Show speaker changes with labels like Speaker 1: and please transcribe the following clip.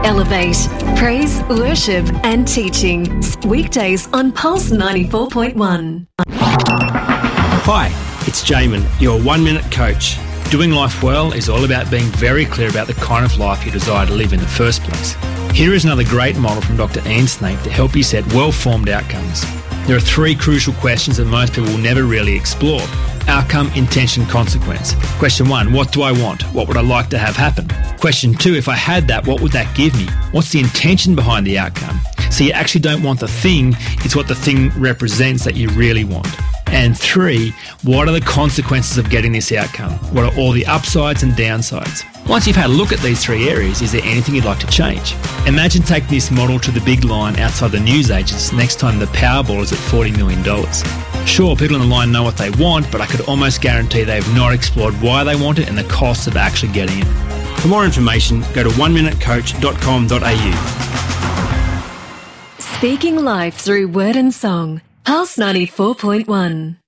Speaker 1: Elevate, praise, worship and teaching. Weekdays on Pulse 94.1.
Speaker 2: Hi, it's Jamin, your 1 minute coach. Doing life well is all about being very clear about the kind of life you desire to live in the first place. Here is another great model from Dr. Ian Snape to help you set well-formed outcomes. There are 3 crucial questions that most people will never really explore. Outcome, intention, consequence. Question 1, what do I want? What would I like to have happen? Question 2, if I had that, what would that give me? What's the intention behind the outcome? So you actually don't want the thing, it's what the thing represents that you really want. And 3, what are the consequences of getting this outcome? What are all the upsides and downsides? Once you've had a look at these 3 areas, is there anything you'd like to change? Imagine taking this model to the big line outside the newsagents next time the Powerball is at $40 million. Sure, people on the line know what they want, but I could almost guarantee they've not explored why they want it and the costs of actually getting it. For more information, go to oneminutecoach.com.au.
Speaker 1: Speaking life through word and song. Pulse 94.1.